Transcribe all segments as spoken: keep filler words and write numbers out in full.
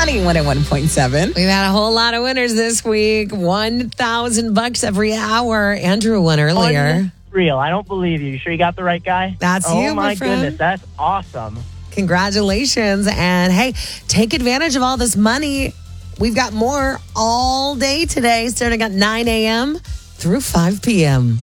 Money one oh one point seven. We've had a whole lot of winners this week. one thousand bucks every hour. Andrew won earlier. Unreal. I don't believe you. You sure you got the right guy? That's oh, you, my my friend. goodness. That's awesome. Congratulations. And hey, take advantage of all this money. We've got more all day today, starting at nine a.m. through five p.m.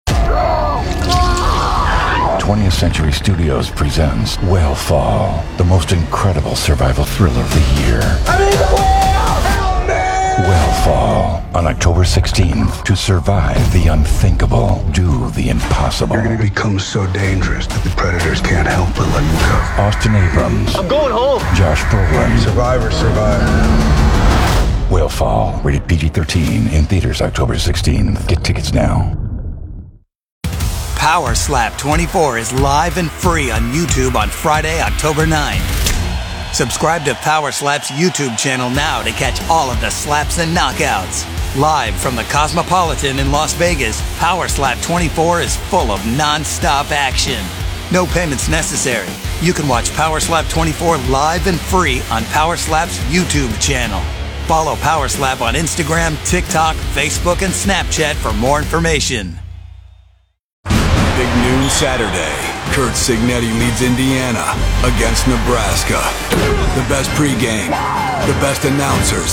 twentieth Century Studios presents Whale Fall, the most incredible survival thriller of the year. I'm in the whale! Help me! Whale Fall, on October sixteenth. To survive the unthinkable, do the impossible. You're going to become so dangerous that the predators can't help but let you go. Austin Abrams. I'm going home. Josh Brolin. Survivor, survivor. Whale Fall, rated P G thirteen, in theaters October sixteenth. Get tickets now. Power Slap twenty-four is live and free on YouTube on Friday, October ninth. Subscribe to Power Slap's YouTube channel now to catch all of the slaps and knockouts. Live from the Cosmopolitan in Las Vegas, Power Slap twenty-four is full of non-stop action. No payments necessary. You can watch Power Slap twenty-four live and free on Power Slap's YouTube channel. Follow Power Slap on Instagram, TikTok, Facebook, and Snapchat for more information. Big noon Saturday. Kurt Signetti leads Indiana against Nebraska. The best pregame, the best announcers.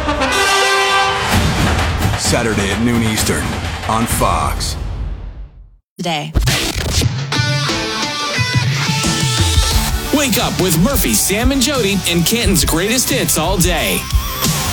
Saturday at noon Eastern on Fox. Today. Wake up with Murphy, Sam, and Jody in Canton's greatest hits all day.